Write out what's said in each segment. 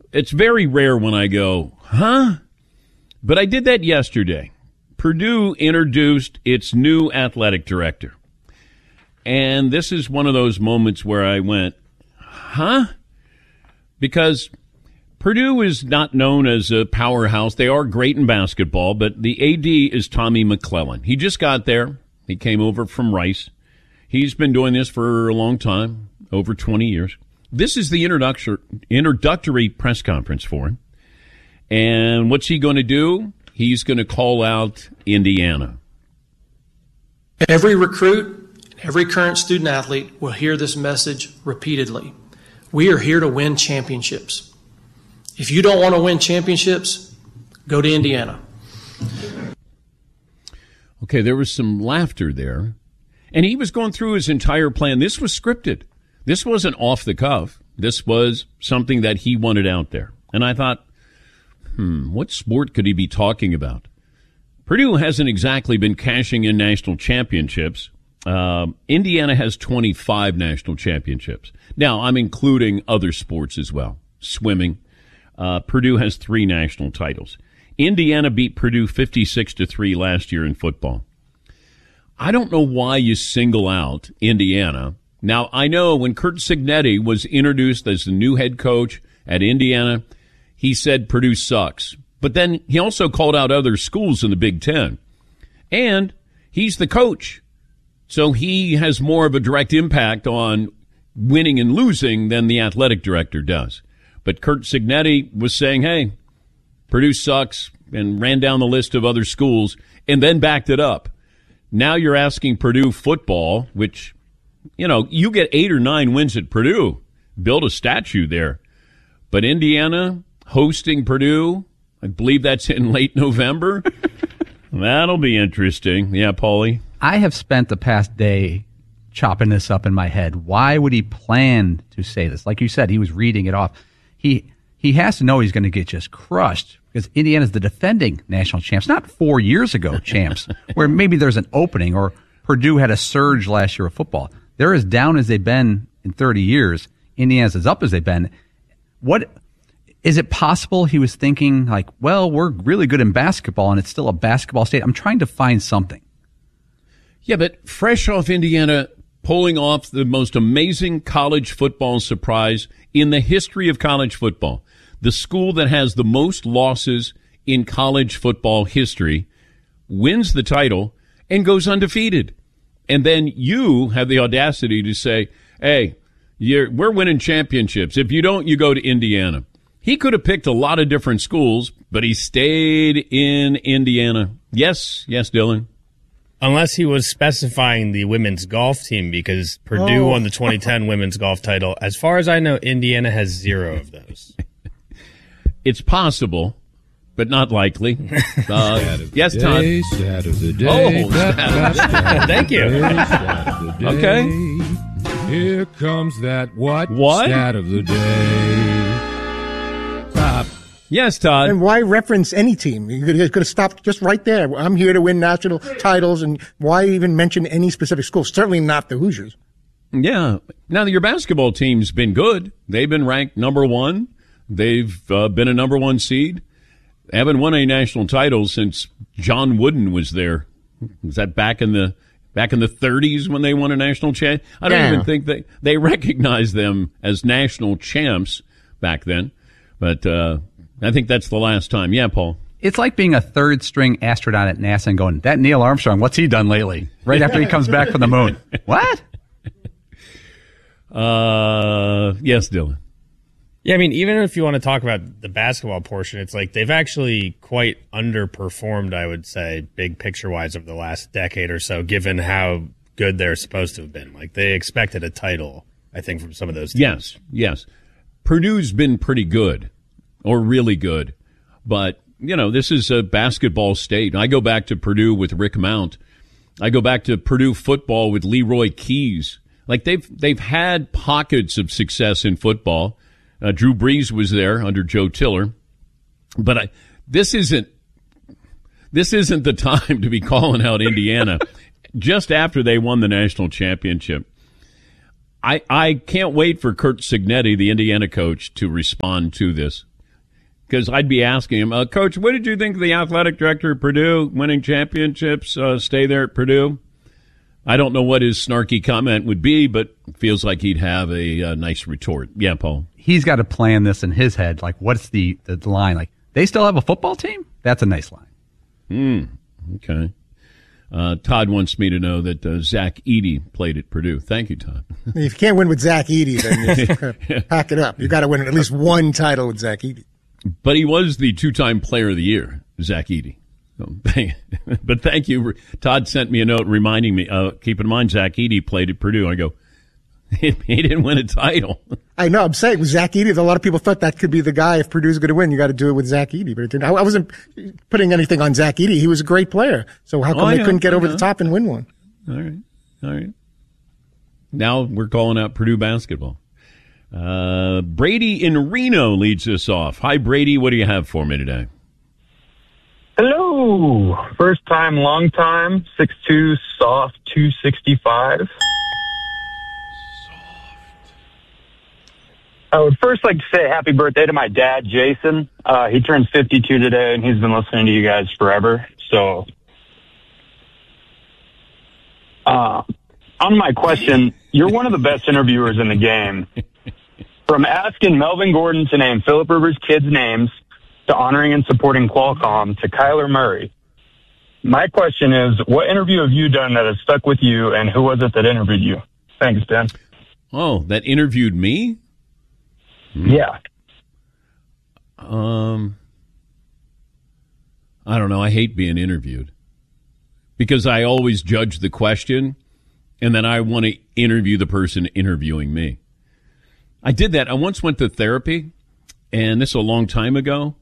It's very rare when I go, huh? But I did that yesterday. Purdue introduced its new athletic director. And this is one of those moments where I went, huh? Because Purdue is not known as a powerhouse. They are great in basketball, but the AD is Tommy McClellan. He just got there. He came over from Rice. He's been doing this for a long time, over 20 years. This is the introductory press conference for him. And what's he going to do? He's going to call out Indiana. Every recruit, every current student athlete will hear this message repeatedly. We are here to win championships. If you don't want to win championships, go to Indiana. Okay, there was some laughter there. And he was going through his entire plan. This was scripted. This wasn't off the cuff. This was something that he wanted out there. And I thought, what sport could he be talking about? Purdue hasn't exactly been cashing in national championships. Indiana has 25 national championships. Now, I'm including other sports as well. Swimming. Purdue has 3 national titles. Indiana beat Purdue 56-3 last year in football. I don't know why you single out Indiana. Now, I know when Curt Cignetti was introduced as the new head coach at Indiana, he said Purdue sucks. But then he also called out other schools in the Big Ten. And he's the coach. So he has more of a direct impact on winning and losing than the athletic director does. But Curt Cignetti was saying, hey, Purdue sucks, and ran down the list of other schools and then backed it up. Now you're asking Purdue football, which, you get 8 or 9 wins at Purdue. Build a statue there. But Indiana hosting Purdue, I believe that's in late November. That'll be interesting. Yeah, Paulie? I have spent the past day chopping this up in my head. Why would he plan to say this? Like you said, he was reading it off. He has to know he's going to get just crushed because Indiana's the defending national champs, not 4 years ago champs, where maybe there's an opening, or Purdue had a surge last year of football. They're as down as they've been in 30 years. Indiana's as up as they've been. What is it possible he was thinking, like, well, we're really good in basketball and it's still a basketball state? I'm trying to find something. Yeah, but fresh off Indiana pulling off the most amazing college football surprise in the history of college football. The school that has the most losses in college football history wins the title and goes undefeated. And then you have the audacity to say, hey, we're winning championships. If you don't, you go to Indiana. He could have picked a lot of different schools, but he stayed in Indiana. Yes, Dylan. Unless he was specifying the women's golf team, because Purdue won the 2010 women's golf title. As far as I know, Indiana has 0 of those. It's possible, but not likely. Yes, Todd. Stat of the day. Thank you. Okay. Here comes that what? Stat of the day. Stop. Yes, Todd. And why reference any team? You could have stopped just right there. I'm here to win national titles, and why even mention any specific school? Certainly not the Hoosiers. Yeah. Now, your basketball team's been good. They've been ranked number 1. They've been a number 1 seed. They haven't won any national titles since John Wooden was there. Was that back in the 30s when they won a national champ? I don't even think they recognized them as national champs back then. But I think that's the last time. Yeah, Paul. It's like being a third-string astronaut at NASA and going, that Neil Armstrong, what's he done lately? Right after he comes back from the moon. What? Yes, Dylan. Yeah, I mean, even if you want to talk about the basketball portion, it's like they've actually quite underperformed, I would say, big picture-wise over the last decade or so, given how good they're supposed to have been. Like, they expected a title, I think, from some of those teams. Yes. Purdue's been pretty good, or really good. But, this is a basketball state. I go back to Purdue with Rick Mount. I go back to Purdue football with Leroy Keys. Like, they've had pockets of success in football. Drew Brees was there under Joe Tiller, but this isn't the time to be calling out Indiana just after they won the national championship. I can't wait for Curt Cignetti, the Indiana coach, to respond to this. because I'd be asking him, Coach, what did you think of the athletic director at Purdue winning championships? Stay there at Purdue? I don't know what his snarky comment would be, but it feels like he'd have a nice retort. Yeah, Paul. He's got to plan this in his head. Like, what's the line? Like, they still have a football team? That's a nice line. Okay. Todd wants me to know that Zach Edey played at Purdue. Thank you, Todd. If you can't win with Zach Edey, then you pack it up. You got to win at least one title with Zach Edey. But he was the 2-time player of the year, Zach Edey. But thank you. Todd sent me a note reminding me, keep in mind, Zach Edey played at Purdue. I go, he didn't win a title. I know. I'm saying with Zach Edey, a lot of people thought that could be the guy. If Purdue's going to win, you got to do it with Zach Edey. But it didn't. I wasn't putting anything on Zach Edey. He was a great player. So how come they couldn't get over the top and win one? All right. Now we're calling out Purdue basketball. Brady in Reno leads us off. Hi, Brady. What do you have for me today? Hello. First time, long time. 6'2", soft, 265. I would first like to say happy birthday to my dad, Jason. He turns 52 today, and he's been listening to you guys forever. So, on my question, you're one of the best interviewers in the game. From asking Melvin Gordon to name Phillip Rivers' kids' names, to honoring and supporting Qualcomm, to Kyler Murray. My question is, what interview have you done that has stuck with you, and who was it that interviewed you? Thanks, Dan. Oh, that interviewed me? Yeah. I don't know. I hate being interviewed because I always judge the question, and then I want to interview the person interviewing me. I did that. I once went to therapy, and this is a long time ago,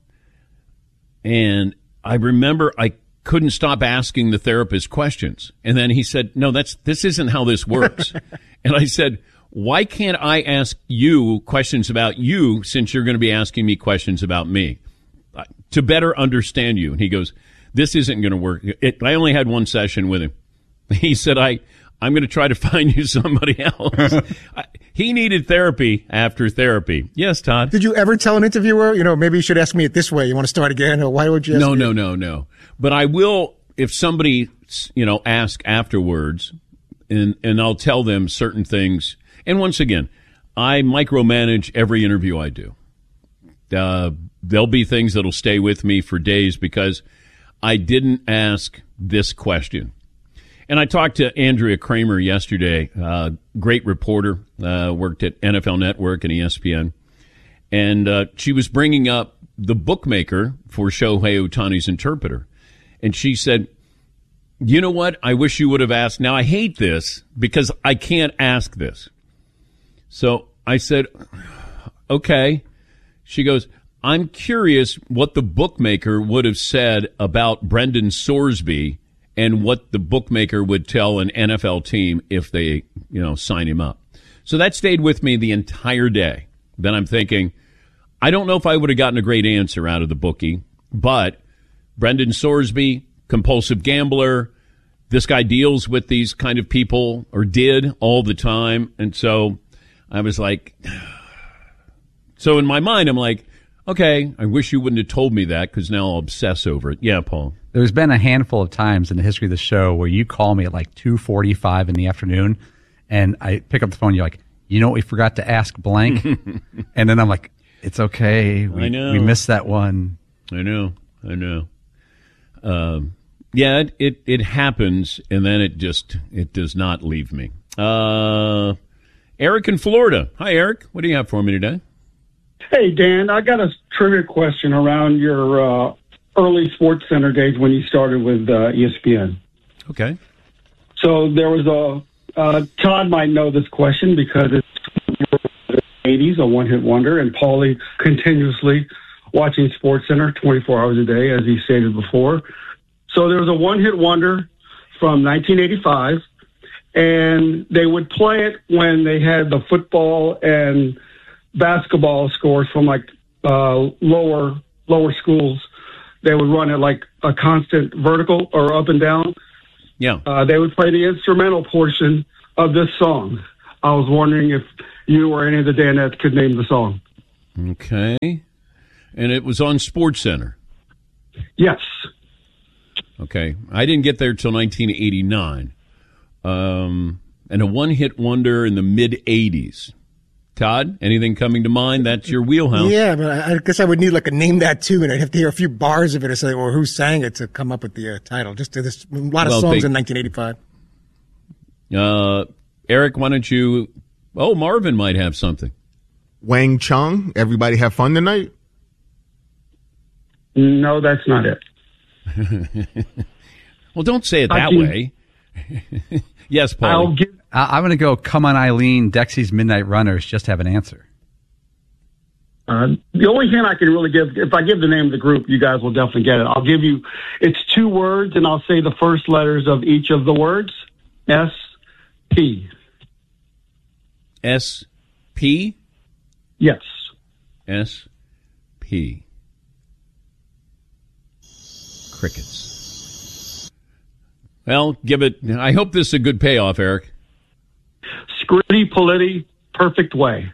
and I remember I couldn't stop asking the therapist questions. And then he said, no, this isn't how this works. And I said, why can't I ask you questions about you since you're going to be asking me questions about me to better understand you? And he goes, this isn't going to work. I only had one session with him. He said, I'm going to try to find you somebody else. He needed therapy after therapy. Yes, Todd. Did you ever tell an interviewer, maybe you should ask me it this way. You want to start again? Or why would you ask me? No. But I will, if somebody, ask afterwards, and I'll tell them certain things. And once again, I micromanage every interview I do. There'll be things that'll stay with me for days because I didn't ask this question. And I talked to Andrea Kramer yesterday, great reporter, worked at NFL Network and ESPN. And she was bringing up the bookmaker for Shohei Ohtani's interpreter. And she said, you know what? I wish you would have asked. Now, I hate this because I can't ask this. So I said, okay. She goes, I'm curious what the bookmaker would have said about Brendan Sorsby and what the bookmaker would tell an NFL team if they, sign him up. So that stayed with me the entire day. Then I'm thinking, I don't know if I would have gotten a great answer out of the bookie, but Brendan Sorsby, compulsive gambler, this guy deals with these kind of people, or did all the time. And so I was like, so in my mind, I'm like, okay, I wish you wouldn't have told me that because now I'll obsess over it. Yeah, Paul. There's been a handful of times in the history of the show where you call me at like 2:45 in the afternoon, and I pick up the phone. You're like, you know what we forgot to ask blank? And then I'm like, it's okay. I know. We missed that one. I know. Yeah, it happens, and then it does not leave me. Eric in Florida. Hi, Eric. What do you have for me today? Hey, Dan, I got a trivia question around your early Sports Center days when you started with ESPN. Okay. So there was Todd might know this question because it's the 80s, a one-hit wonder, and Paulie continuously watching Sports Center 24 hours a day, as he stated before. So there was a one-hit wonder from 1985, and they would play it when they had the football and basketball scores from like lower schools. They would run it like a constant vertical or up and down. Yeah. They would play the instrumental portion of this song. I was wondering if you or any of the Danettes could name the song. Okay. And it was on SportsCenter. Yes. Okay. I didn't get there till 1989. And a one-hit wonder in the mid-'80s. Todd, anything coming to mind? That's your wheelhouse. Yeah, but I guess I would need like a name that tune. I'd have to hear a few bars of it or say, or who sang it to come up with the title. Just there's a lot of songs in 1985. Eric, why don't you? Oh, Marvin might have something. Wang Chung. Everybody have fun tonight? No, that's not it. Well, don't say it that way. Yes, Paul. I'm going to go, Come On Eileen, Dexy's Midnight Runners, just have an answer. The only hint I can really give, if I give the name of the group, you guys will definitely get it. I'll give you, it's 2 words, and I'll say the first letters of each of the words. S-P. S-P? Yes. S-P. Crickets. Well, give it, I hope this is a good payoff, Eric. Scritti Politti, Perfect Way.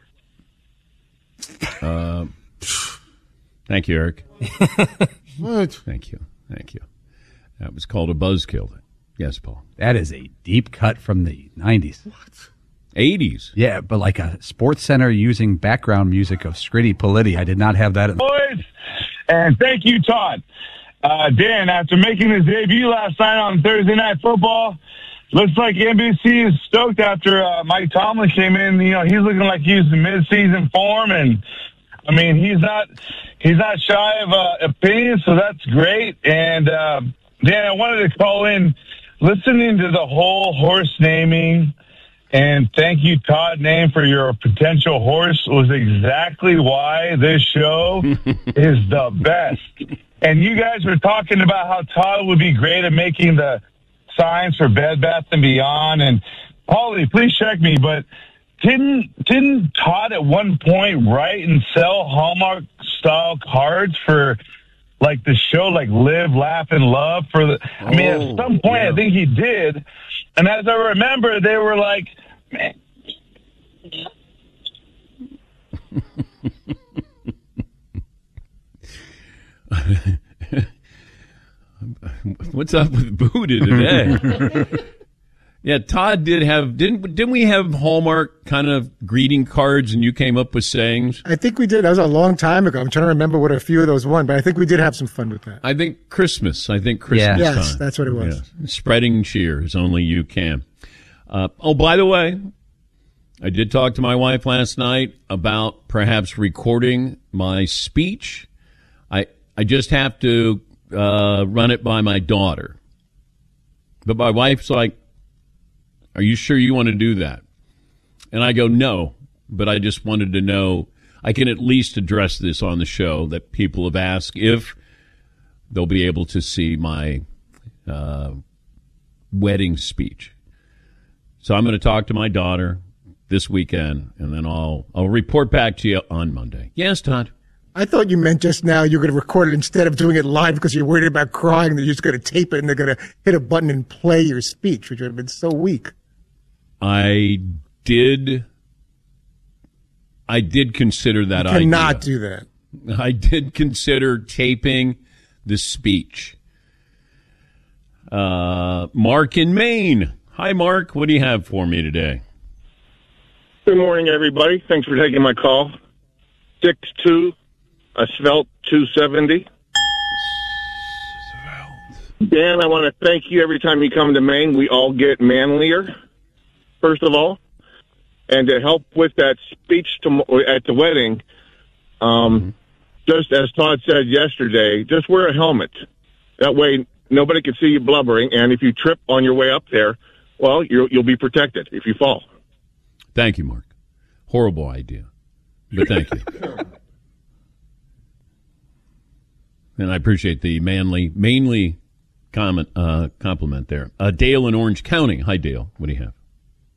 Thank you, Eric. What? Thank you. That was called a buzzkill. Yes, Paul. That is a deep cut from the 90s. What? 80s. Yeah, but like a SportsCenter using background music of Scritti Politti. I did not have that. Boys, and thank you, Todd. Dan, after making his debut last night on Thursday Night Football, looks like NBC is stoked after Mike Tomlin came in. You know, he's looking like he's in mid-season form, and I mean, he's not shy of opinion, so that's great. And Dan, I wanted to call in, listening to the whole horse naming, and thank you, Todd Name, for your potential horse was exactly why this show is the best. And you guys were talking about how Todd would be great at making the signs for Bed Bath & Beyond. And, Paulie, please check me, but didn't Todd at one point write and sell Hallmark-style cards for, like, the show, like Live, Laugh, and Love? I mean, at some point, yeah. I think he did. And as I remember, they were like, man. What's up with Buddha today? Yeah, Todd didn't we have Hallmark kind of greeting cards and you came up with sayings? I think we did. That was a long time ago. I'm trying to remember what a few of those won, but I think we did have some fun with that. I think Christmas time. Yes, that's what it was. Yeah. Spreading cheer as only you can. By the way, I did talk to my wife last night about perhaps recording my speech. I just have to run it by my daughter. But my wife's like, are you sure you want to do that? And I go, no, but I just wanted to know, I can at least address this on the show, that people have asked if they'll be able to see my wedding speech. So I'm going to talk to my daughter this weekend, and then I'll report back to you on Monday. Yes, Todd? I thought you meant just now you're going to record it instead of doing it live because you're worried about crying. They're just going to tape it and they're going to hit a button and play your speech, which would have been so weak. I did consider that idea. You cannot do that. I did consider taping the speech. Mark in Maine. Hi, Mark. What do you have for me today? Good morning, everybody. Thanks for taking my call. 6'2", a svelte 270. Dan, I want to thank you. Every time you come to Maine, we all get manlier, first of all. And to help with that speech at the wedding, just as Todd said yesterday, just wear a helmet. That way nobody can see you blubbering, and if you trip on your way up there, well, you'll be protected if you fall. Thank you, Mark. Horrible idea, but thank you. And I appreciate the mainly compliment there. Dale in Orange County. Hi, Dale. What do you have?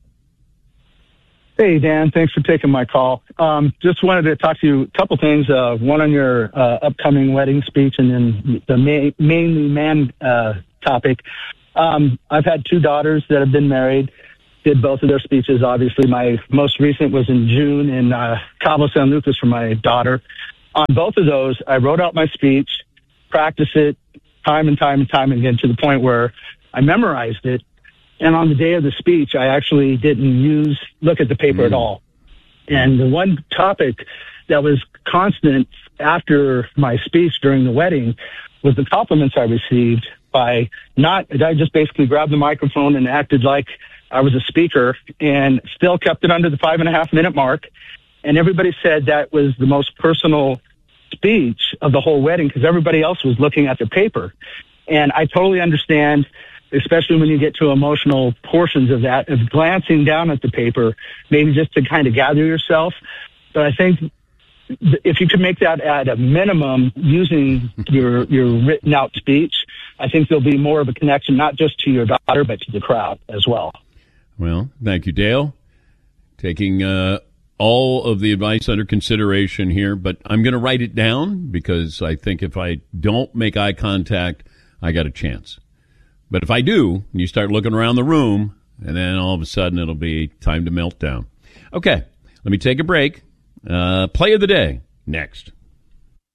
Hey, Dan. Thanks for taking my call. Just wanted to talk to you a couple things. One on your upcoming wedding speech, and then the mainly man topic. I've had 2 daughters that have been married. Did both of their speeches. Obviously, my most recent was in June in Cabo San Lucas for my daughter. on both of those, I wrote out my speech, practiced it time and time again to the point where I memorized it. And on the day of the speech, I actually didn't look at the paper at all. And the one topic that was constant after my speech during the wedding was the compliments I received I just basically grabbed the microphone and acted like I was a speaker and still kept it under the 5.5 minute mark. And everybody said that was the most personal speech of the whole wedding because everybody else was looking at the paper. And I totally understand, especially when you get to emotional portions of that, of glancing down at the paper, maybe just to kind of gather yourself. But I think if you could make that at a minimum using your written out speech, I think there'll be more of a connection, not just to your daughter, but to the crowd as well. Well, thank you, Dale. Taking all of the advice under consideration here, but I'm going to write it down because I think if I don't make eye contact, I got a chance. But if I do, you start looking around the room, and then all of a sudden it'll be time to melt down. Okay, let me take a break. Play of the day next.